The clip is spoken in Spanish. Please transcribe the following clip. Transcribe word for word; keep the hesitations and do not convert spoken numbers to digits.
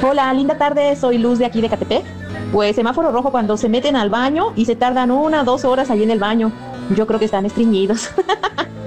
Hola, linda tarde, soy Luz de aquí de Catepec. Pues semáforo rojo cuando se meten al baño y se tardan una o dos horas allí en el baño. Yo creo que están estreñidos.